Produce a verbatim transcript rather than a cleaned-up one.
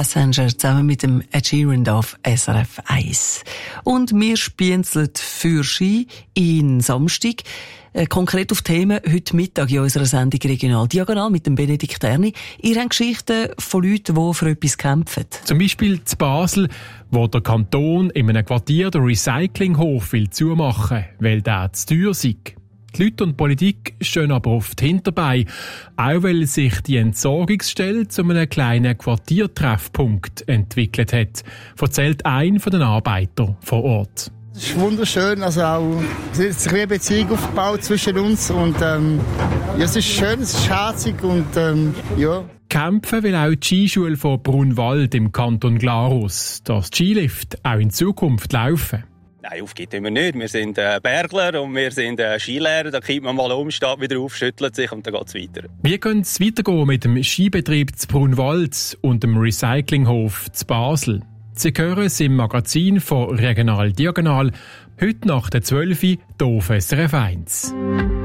Passenger zusammen mit dem Ed Sheeran auf S R F eins. Und wir spienzeln für Ski in Samstag. Äh, konkret auf Themen heute Mittag in unserer Sendung Regional Diagonal mit dem Benedikt Erni. Ihr habt Geschichten von Leuten, die für etwas kämpfen. Zum Beispiel zu Basel, wo der Kanton in einem Quartier den Recyclinghof will zumachen, weil der zu teuer sei. Die Leute und die Politik stehen aber oft hinterbei, auch weil sich die Entsorgungsstelle zu einem kleinen Quartiertreffpunkt entwickelt hat, erzählt ein von den Arbeitern vor Ort. Es ist wunderschön, also auch, es hat sich wie eine Beziehung aufgebaut zwischen uns und ähm, ja, es ist schön, es ist herzig und ähm, ja. Kämpfen will auch die Skischule von Brunwald im Kanton Glarus, dass die Skilift auch in Zukunft laufen. Nein, aufgeben wir nicht. Wir sind äh, Bergler und wir sind äh, Skilehrer. Da kippt man mal um, steht wieder auf, schüttelt sich und dann geht es weiter. Wie könnte es weitergehen mit dem Skibetrieb zu Brunwald und dem Recyclinghof zu Basel? Sie hören es im Magazin von Regional Diagonal, heute nach der zwölf Uhr, hier auf S R F eins.